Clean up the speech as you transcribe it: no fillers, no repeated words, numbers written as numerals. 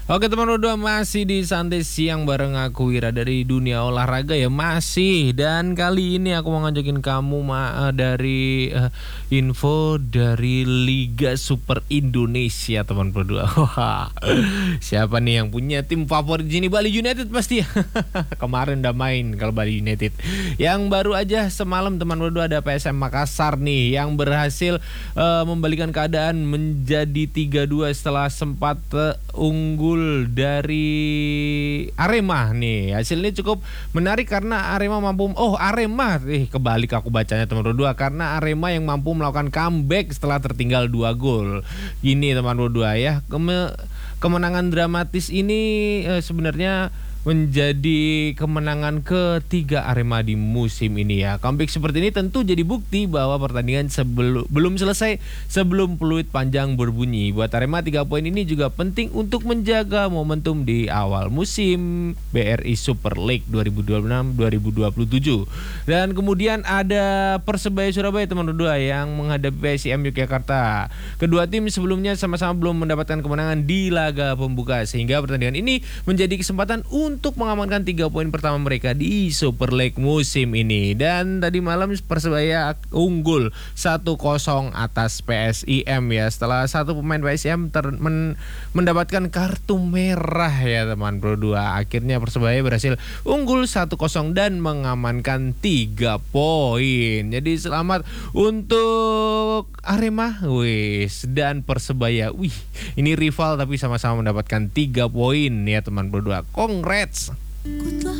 Oke teman berdua, masih di Santai Siang bareng aku Wira dari dunia olahraga ya masih. Dan kali ini aku mau ngajakin kamu dari info dari Liga Super Indonesia teman berdua. Wah, siapa nih yang punya tim favorit di sini? Bali United pasti ya. Kemarin udah main kalau Bali United. Yang baru aja semalam teman berdua ada PSM Makassar nih yang berhasil membalikan keadaan menjadi 3-2 setelah sempat unggul dari Arema nih. Hasilnya cukup menarik karena Arema kebalik aku bacanya teman berdua, karena Arema yang mampu melakukan comeback setelah tertinggal 2 gol. Gini teman berdua ya, kemenangan dramatis ini sebenarnya menjadi kemenangan ketiga Arema di musim ini ya. Comeback seperti ini tentu jadi bukti bahwa pertandingan belum selesai sebelum peluit panjang berbunyi. Buat Arema 3 poin ini juga penting untuk menjaga momentum di awal musim BRI Super League 2026-2027. Dan kemudian ada Persebaya Surabaya teman berdua yang menghadapi PSIM Yogyakarta. Kedua tim sebelumnya sama-sama belum mendapatkan kemenangan di laga pembuka, sehingga pertandingan ini menjadi kesempatan untuk mengamankan 3 poin pertama mereka di Super League musim ini. Dan tadi malam Persebaya unggul 1-0 atas PSIM ya, setelah satu pemain PSIM mendapatkan kartu merah ya teman berdua. Akhirnya Persebaya berhasil unggul 1-0 dan mengamankan 3 poin. Jadi selamat untuk Arema dan Persebaya. Ini rival tapi sama-sama mendapatkan 3 poin ya teman berdua. Congrats.